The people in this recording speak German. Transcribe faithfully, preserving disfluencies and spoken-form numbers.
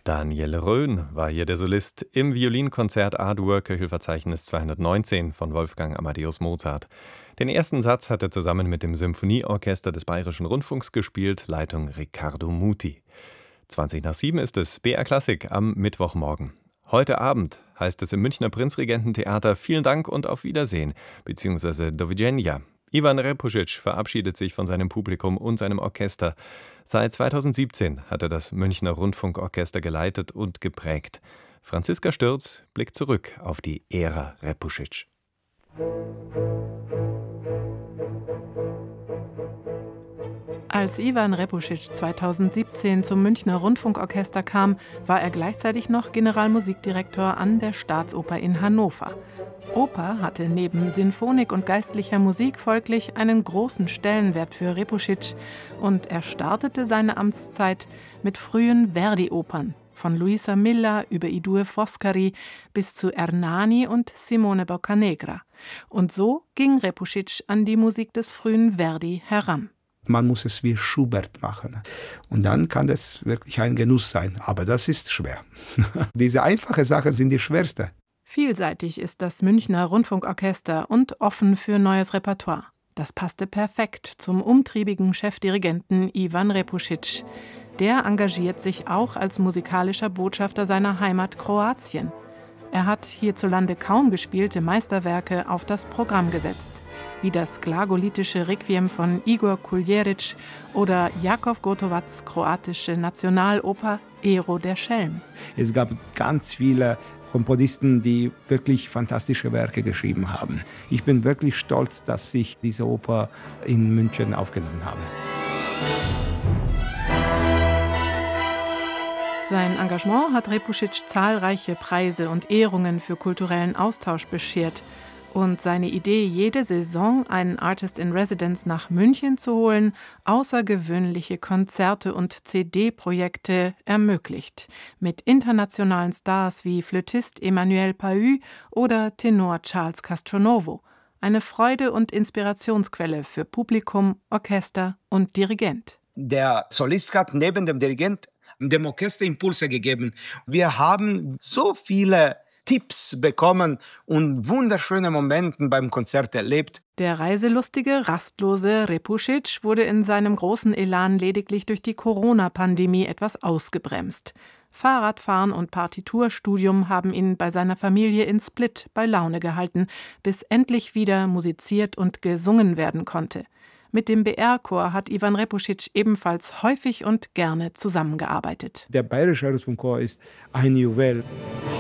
Daniel Röhn war hier der Solist im Violinkonzert A-Dur Köchelverzeichnis zweihundertneunzehn von Wolfgang Amadeus Mozart. Den ersten Satz hat er zusammen mit dem Symphonieorchester des Bayerischen Rundfunks gespielt, Leitung Riccardo Muti. zwanzig nach sieben ist es, B R Klassik am Mittwochmorgen. Heute Abend heißt es im Münchner Prinzregententheater vielen Dank und auf Wiedersehen, beziehungsweise Do widzenia. Ivan Repusic verabschiedet sich von seinem Publikum und seinem Orchester. Seit zweitausendsiebzehn hat er das Münchner Rundfunkorchester geleitet und geprägt. Franziska Stürz blickt zurück auf die Ära Repusic. Als Ivan Repusic zweitausendsiebzehn zum Münchner Rundfunkorchester kam, war er gleichzeitig noch Generalmusikdirektor an der Staatsoper in Hannover. Oper hatte neben Sinfonik und geistlicher Musik folglich einen großen Stellenwert für Repusic und er startete seine Amtszeit mit frühen Verdi-Opern, von Luisa Miller über I Due Foscari bis zu Ernani und Simone Boccanegra. Und so ging Repusic an die Musik des frühen Verdi heran. Man muss es wie Schubert machen. Und dann kann das wirklich ein Genuss sein. Aber das ist schwer. Diese einfachen Sachen sind die schwerste. Vielseitig ist das Münchner Rundfunkorchester und offen für neues Repertoire. Das passte perfekt zum umtriebigen Chefdirigenten Ivan Repusic. Der engagiert sich auch als musikalischer Botschafter seiner Heimat Kroatien. Er hat hierzulande kaum gespielte Meisterwerke auf das Programm gesetzt, wie das glagolitische Requiem von Igor Kuljeric oder Jakov Gotovacs kroatische Nationaloper Ero der Schelm. Es gab ganz viele Komponisten, die wirklich fantastische Werke geschrieben haben. Ich bin wirklich stolz, dass ich diese Oper in München aufgenommen habe. Sein Engagement hat Repusic zahlreiche Preise und Ehrungen für kulturellen Austausch beschert. Und seine Idee, jede Saison einen Artist in Residence nach München zu holen, außergewöhnliche Konzerte und C D-Projekte ermöglicht. Mit internationalen Stars wie Flötist Emmanuel Pahud oder Tenor Charles Castronovo. Eine Freude und Inspirationsquelle für Publikum, Orchester und Dirigent. Der Solist hat neben dem Dirigent dem Orchester Impulse gegeben. Wir haben so viele Tipps bekommen und wunderschöne Momente beim Konzert erlebt. Der reiselustige, rastlose Repusic wurde in seinem großen Elan lediglich durch die Corona-Pandemie etwas ausgebremst. Fahrradfahren und Partiturstudium haben ihn bei seiner Familie in Split bei Laune gehalten, bis endlich wieder musiziert und gesungen werden konnte. Mit dem B R-Chor hat Ivan Repusic ebenfalls häufig und gerne zusammengearbeitet. Der Bayerische Rundfunkchor ist ein Juwel.